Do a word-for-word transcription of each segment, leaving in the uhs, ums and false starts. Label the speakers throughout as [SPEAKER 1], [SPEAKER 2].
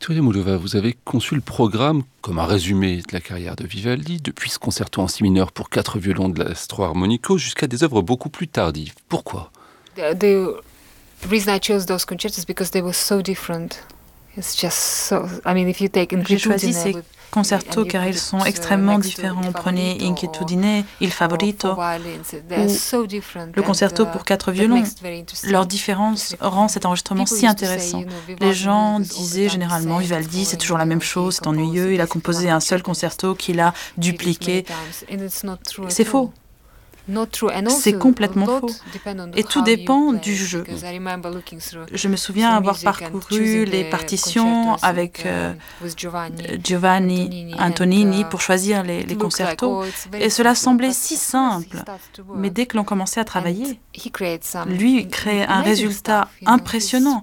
[SPEAKER 1] Victoria Moulova, vous avez conçu le programme comme un résumé de la carrière de Vivaldi, depuis ce concerto en si mineur pour quatre violons de l'Astro Armonico jusqu'à des œuvres beaucoup plus tardives. Pourquoi?
[SPEAKER 2] The, the reason I chose those concertos because they were so different. It's just so. I mean, if you take
[SPEAKER 3] J'ai choisi ces concertos car ils sont extrêmement différents. Prenez Inquietudine, Il Favorito, ou le concerto pour quatre violons. Leur différence rend cet enregistrement si intéressant. Les gens disaient généralement Vivaldi, c'est toujours la même chose, c'est ennuyeux, il a composé un seul concerto qu'il a dupliqué. C'est faux. C'est complètement faux. Et tout dépend du jeu. Je me souviens avoir parcouru les partitions avec euh, Giovanni Antonini pour choisir les, les concertos, et cela semblait si simple. Mais dès que l'on commençait à travailler, lui crée un résultat impressionnant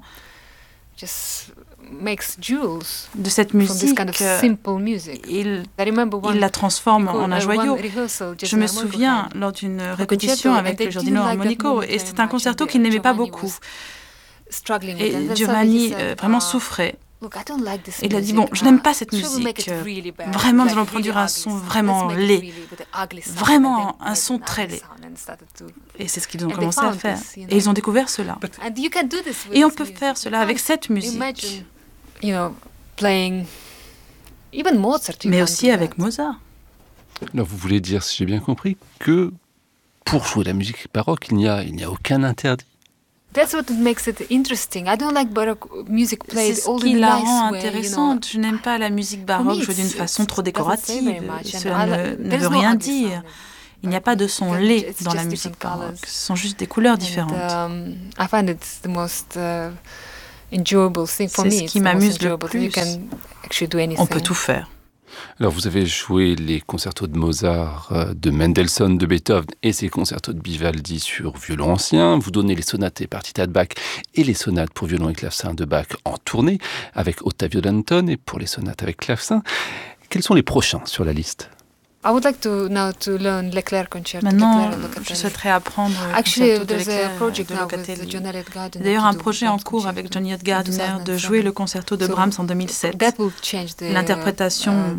[SPEAKER 3] de cette musique. Il, il la transforme en un joyau. Je me souviens lors d'une répétition avec le Giardino Armonico, et c'est un concerto qu'il n'aimait pas beaucoup. Et Giovanni euh, vraiment souffrait. Et il a dit, bon, je n'aime pas cette musique. Vraiment, nous allons produire un son vraiment laid. Vraiment un son très laid. Et c'est ce qu'ils ont commencé à faire. Et ils ont découvert cela. Et on peut faire cela avec cette musique. Mais aussi avec Mozart.
[SPEAKER 1] Alors vous voulez dire, si j'ai bien compris, que pour jouer la musique baroque, il n'y a, il n'y a aucun interdit.
[SPEAKER 2] C'est ce
[SPEAKER 3] qui la rend intéressante. Je n'aime pas la musique baroque jouée d'une façon trop décorative. Cela ne, ne veut rien dire. Il n'y a pas de son laid dans la musique baroque. Ce sont juste des couleurs différentes. C'est ce qui m'amuse le plus. On peut tout faire.
[SPEAKER 1] Alors vous avez joué les concertos de Mozart, de Mendelssohn, de Beethoven et ces concertos de Vivaldi sur violon ancien. Vous donnez les sonates et partitas de Bach et les sonates pour violon et clavecin de Bach en tournée avec Ottavio Danton, et pour les sonates avec clavecin. Quels sont les prochains sur la liste?
[SPEAKER 3] Maintenant, je souhaiterais apprendre le concerto de Leclerc de Locatelli. D'ailleurs, un projet en cours avec Johnny Elliott Gardiner de jouer le concerto de Brahms en deux mille sept. L'interprétation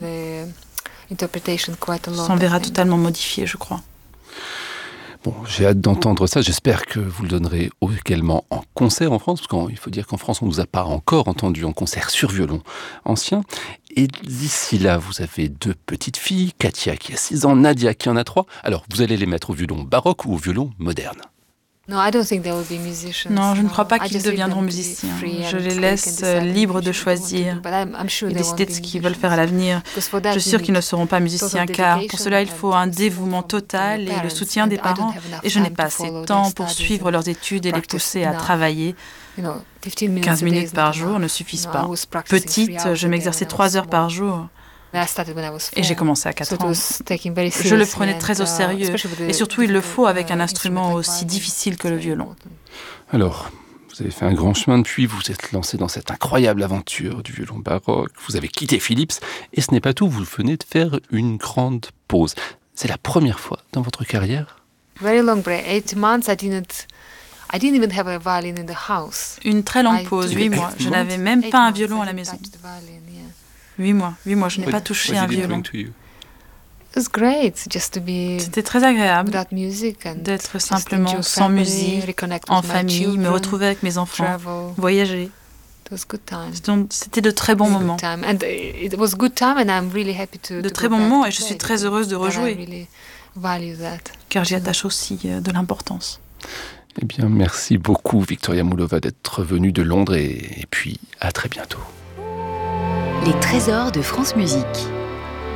[SPEAKER 3] s'enverra totalement modifiée, je crois.
[SPEAKER 1] Bon, j'ai hâte d'entendre ça. J'espère que vous le donnerez également en concert en France, parce qu'il faut dire qu'en France, on ne nous a pas encore entendu en concert sur violon ancien. Et d'ici là, vous avez deux petites filles, Katia qui a six ans, Nadia qui en a trois. Alors, vous allez les mettre au violon baroque ou au violon moderne?
[SPEAKER 3] Non, je ne crois pas qu'ils deviendront musiciens. Je les laisse libres de choisir et décider de ce qu'ils veulent faire à l'avenir. Je suis sûre qu'ils ne seront pas musiciens, car pour cela, il faut un dévouement total et le soutien des parents. Et je n'ai pas assez de temps pour suivre leurs études et les pousser à travailler. quinze minutes par jour ne suffisent pas. Petite, je m'exerçais trois heures par jour. Et j'ai commencé à quatre ans. Je le prenais très au sérieux, et surtout il le faut avec un instrument aussi difficile que le violon.
[SPEAKER 1] Alors, vous avez fait un grand chemin depuis, vous êtes lancé dans cette incroyable aventure du violon baroque, vous avez quitté Philips, et ce n'est pas tout, vous venez de faire une grande pause. C'est la première fois dans votre carrière?
[SPEAKER 3] Une très longue pause, huit mois. Je n'avais même pas un violon à la maison. Huit mois, huit mois, je n'ai pas touché un violon. C'était très agréable d'être simplement sans musique, en famille, me retrouver avec mes enfants, voyager. C'était de très bons moments. De très bons moments, et je suis très heureuse de rejouer, car j'y attache aussi de l'importance.
[SPEAKER 1] Eh bien, merci beaucoup Victoria Moulova d'être venue de Londres, et, et puis à très bientôt.
[SPEAKER 4] Les trésors de France Musique.